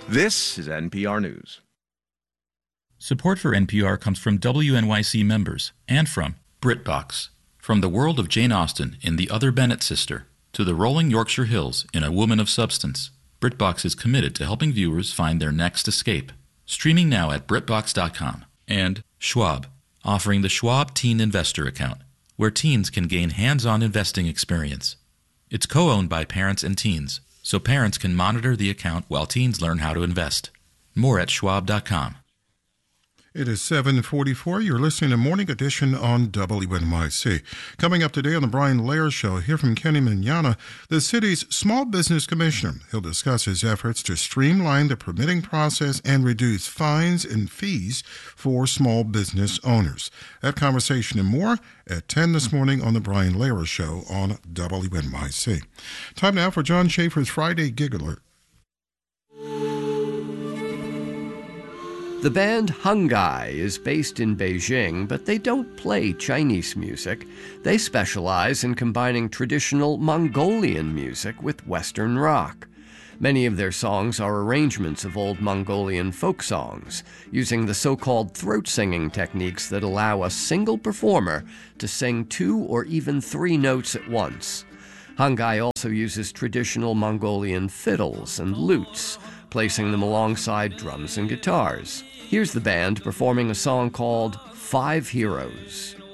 This is NPR News. Support for NPR comes from WNYC members and from BritBox. From the world of Jane Austen in The Other Bennet Sister to the rolling Yorkshire Hills in A Woman of Substance, BritBox is committed to helping viewers find their next escape. Streaming now at BritBox.com. And Schwab, offering the Schwab Teen Investor Account, where teens can gain hands-on investing experience. It's co-owned by parents and teens, so parents can monitor the account while teens learn how to invest. More at Schwab.com. It is 7:44. You're listening to Morning Edition on WNYC. Coming up today on the Brian Lehrer Show, hear from Kenny Mignogna, the city's small business commissioner. He'll discuss his efforts to streamline the permitting process and reduce fines and fees for small business owners. That conversation and more at 10 this morning on the Brian Lehrer Show on WNYC. Time now for John Schaefer's Friday Gig Alert. The band Hungai is based in Beijing, but they don't play Chinese music. They specialize in combining traditional Mongolian music with Western rock. Many of their songs are arrangements of old Mongolian folk songs, using the so-called throat singing techniques that allow a single performer to sing 2 or even 3 notes at once. Hungai also uses traditional Mongolian fiddles and lutes, placing them alongside drums and guitars. Here's the band performing a song called Five Heroes.